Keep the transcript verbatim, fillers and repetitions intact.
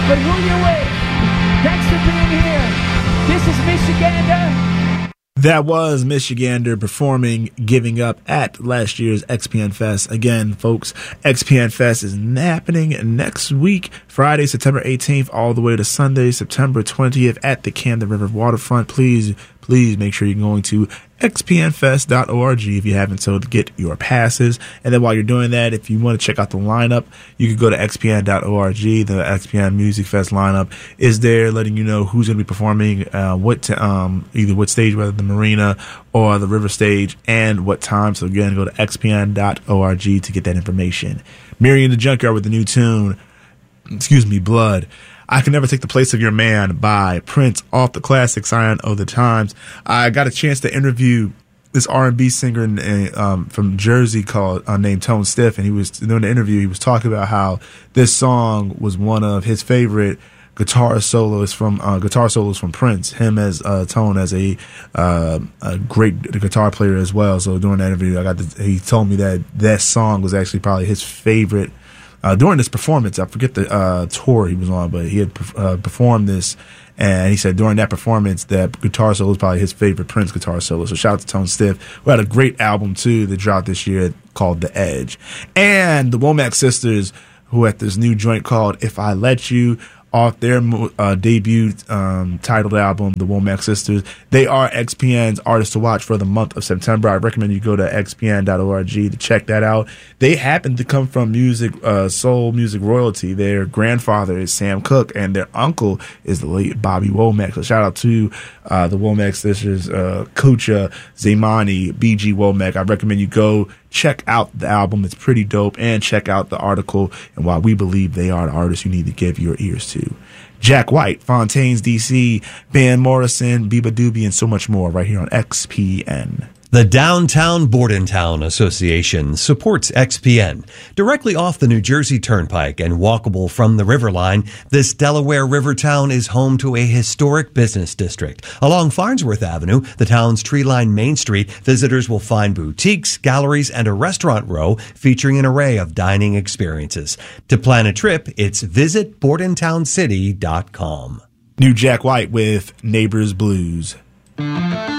But who you with? Thanks for being here. This is Michigander. That was Michigander performing Giving Up at last year's X P N Fest. Again, folks, X P N Fest is happening next week, Friday, September eighteenth, all the way to Sunday, September twentieth at the Camden River Waterfront. Please, please make sure you're going to x p n fest dot org if you haven't so to get your passes. And then while you're doing that, if you want to check out the lineup, you can go to x p n dot org. The X P N Music Fest lineup is there, letting you know who's going to be performing, uh, what t- um, either what stage, whether the Marina or the River Stage, and what time. So again, go to x p n dot org to get that information. Miriam the Junkyard with the new tune, excuse me, Blood. I Can Never Take the Place of Your Man by Prince off the classic Sign of the Times. I got a chance to interview this R and B singer um, from Jersey called uh, named Tone Stith, and he was during the interview he was talking about how this song was one of his favorite guitar solos from uh, guitar solos from Prince. Him as uh, Tone as a uh, a great guitar player as well. So during that interview, I got to, he told me that that song was actually probably his favorite. Uh, during this performance, I forget the uh, tour he was on, but he had uh, performed this, and he said during that performance that guitar solo was probably his favorite Prince guitar solo. So shout out to Tone Stith, who had a great album too that dropped this year called The Edge. And the Womack Sisters, who had this new joint called If I Let You, off their uh, debut um, titled album, The Womack Sisters. They are X P N's artists to watch for the month of September. I recommend you go to x p n dot org to check that out. They happen to come from music, uh, soul music royalty. Their grandfather is Sam Cooke, and their uncle is the late Bobby Womack. So shout out to uh, the Womack Sisters, uh, Kucha, Zaymani, B G Womack. I recommend you go check out the album. It's pretty dope. And check out the article and why we believe they are the artists you need to give your ears to. Jack White, Fontaines D C, Van Morrison, Biba Doobie, and so much more right here on X P N. The Downtown Bordentown Association supports X P N. Directly off the New Jersey Turnpike and walkable from the River Line, this Delaware river town is home to a historic business district. Along Farnsworth Avenue, the town's tree-lined Main Street, visitors will find boutiques, galleries, and a restaurant row featuring an array of dining experiences. To plan a trip, it's visit bordentown city dot com. New Jack White with Neighbors Blues.